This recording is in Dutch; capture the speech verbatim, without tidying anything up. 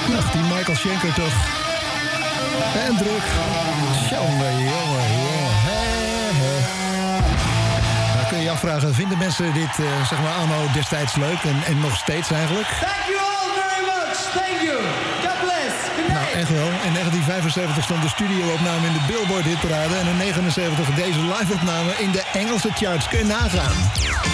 Ach, die Michael Schenker toch. En druk. Jongen, jongen, jongen. He, he. Nou kun je je afvragen, vinden mensen dit, uh, zeg maar, anno destijds leuk? En, en nog steeds eigenlijk? Thank you all very much. Thank you. God bless. Good night. Nou, echt wel. In negentien vijfenzeventig stond de studio-opname in de Billboard hitparade en in negenenzeventig deze live-opname in de Engelse charts. Kun je nagaan.